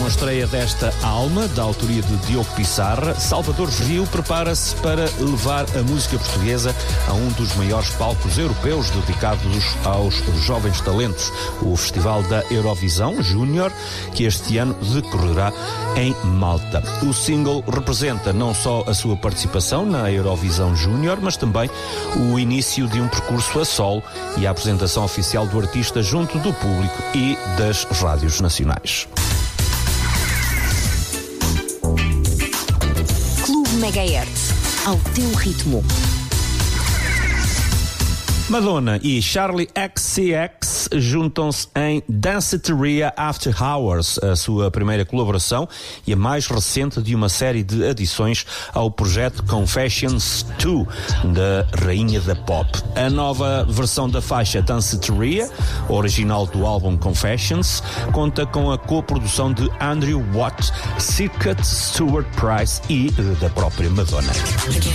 Com a estreia desta Alma, da autoria de Diogo Pissarra, Salvador Rio prepara-se para levar a música portuguesa a um dos maiores palcos europeus dedicados aos jovens talentos, o Festival da Eurovisão Júnior, que este ano decorrerá em Malta. O single representa não só a sua participação na Eurovisão Júnior, mas também o início de um percurso a solo e a apresentação oficial do artista junto do público e das rádios nacionais. Clube Megahertz, ao teu ritmo. Madonna e Charli XCX juntam-se em Danceteria After Hours, a sua primeira colaboração e a mais recente de uma série de adições ao projeto Confessions 2, da rainha da pop. A nova versão da faixa Danceteria, original do álbum Confessions, conta com a coprodução de Andrew Watt, Circuit, Stuart Price e da própria Madonna.